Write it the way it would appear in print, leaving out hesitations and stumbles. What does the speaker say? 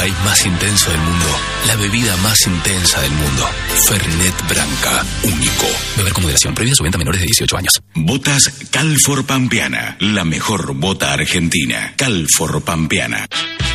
país más intenso del mundo. La bebida más intensa del mundo. Fernet Branca. Único. Beber con moderación. Prohibida su venta a menores de 18 años. Botas Calfor Pampeana. La mejor bota argentina. Calfor Pampeana.